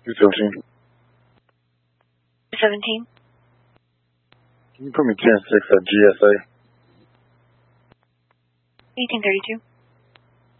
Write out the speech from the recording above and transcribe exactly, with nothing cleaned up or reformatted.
two seventeen. seventeen. Can you put me ten six at G S A? eighteen thirty-two.